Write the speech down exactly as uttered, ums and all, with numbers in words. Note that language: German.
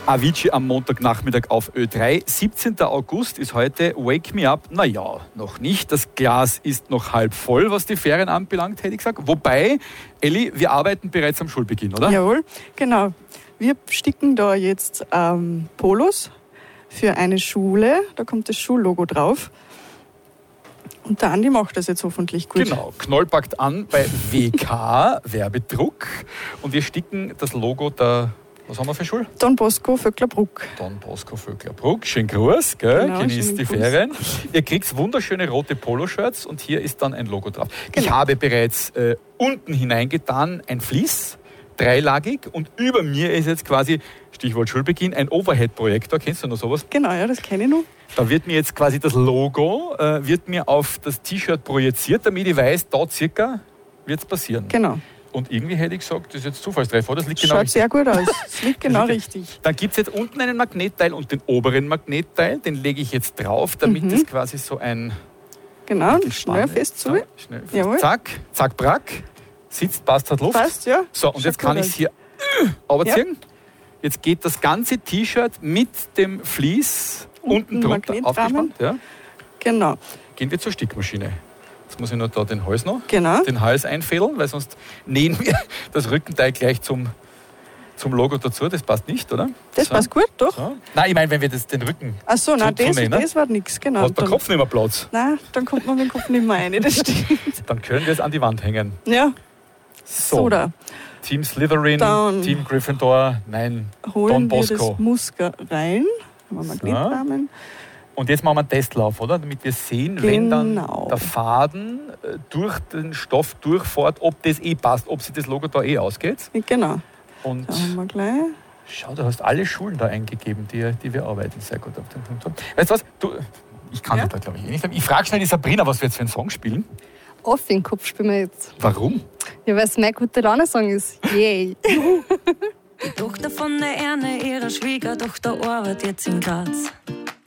Avicii am Montagnachmittag auf Ö drei. siebzehnten August ist heute Wake Me Up. Naja, noch nicht. Das Glas ist noch halb voll, was die Ferien anbelangt, hätte ich gesagt. Wobei, Elli, wir arbeiten bereits am Schulbeginn, oder? Jawohl, genau. Wir sticken da jetzt ähm, Polos für eine Schule. Da kommt das Schullogo drauf. Und der Andi macht das jetzt hoffentlich gut. Genau, Knoll packt an bei W K, Werbedruck. Und wir sticken das Logo der... Was haben wir für Schule? Don Bosco Vöcklerbruck. Don Bosco Vöcklerbruck. Schönen Gruß, gell? Genau, Genießt die Gruß. Ferien. Ihr kriegt wunderschöne rote Poloshirts und hier ist dann ein Logo drauf. Genau. Ich habe bereits äh, unten hineingetan ein Vlies, dreilagig, und über mir ist jetzt quasi, Stichwort Schulbeginn, ein Overhead-Projektor. Kennst du noch sowas? Genau, ja, das kenne ich noch. Da wird mir jetzt quasi das Logo äh, wird mir auf das T-Shirt projiziert, damit ich weiß, da circa wird es passieren. Genau. Und irgendwie hätte ich gesagt, das ist jetzt Zufallstreffer, das liegt genau Schaut richtig. sehr gut aus. Das liegt genau richtig. Dann gibt es jetzt unten einen Magnetteil und den oberen Magnetteil, den lege ich jetzt drauf, damit Mhm. das quasi so ein... Genau, die schnell Spanne- fest zu. So, schnell fest. Jawohl. Zack, zack, brack. Sitzt, passt, hat Luft. Passt, ja. So, und Schaut jetzt kann gut ich es hier äh, runterziehen. Jetzt geht das ganze T-Shirt mit dem Vlies unten drunter Magnetrahmen. aufgespannt. Ja. Genau, Gehen wir zur Stickmaschine. Jetzt muss ich nur da den Hals noch, genau. den Hals einfädeln, weil sonst nähen wir das Rückenteil gleich zum, zum Logo dazu. Das passt nicht, oder? Das So. passt gut, doch. So. Nein, ich meine, wenn wir das, den Rücken... Ach so, nein, Zu- das, zu nähen, das war nichts, genau. Hat der Dann- Kopf nicht mehr Platz. Nein, dann kommt man mit dem Kopf nicht mehr rein, das stimmt. Dann können wir es an die Wand hängen. Ja, So, so da. Team Slytherin, Dann Team Gryffindor, nein, Holen Don wir Bosco. das Muster rein. Haben wir Magnetrahmen. Und jetzt machen wir einen Testlauf, oder? Damit wir sehen, wenn dann Genau. der Faden äh, durch den Stoff durchfährt, ob das eh passt, ob sich das Logo da eh ausgeht. Genau. Und Da haben wir gleich. schau, du hast alle Schulen da eingegeben, die, die wir arbeiten. Sehr gut auf den Punkt. Weißt du was? Du, ich kann Ja? das da, glaube ich, eh nicht. Ich frage schnell die Sabrina, was wir jetzt für einen Song spielen. Auf den Kopf spielen wir jetzt. Warum? Ja, weil es mein guter Laune-Song ist. Yay! Die Tochter von der Erne, ihrer Schwiegertochter, arbeitet jetzt in Graz.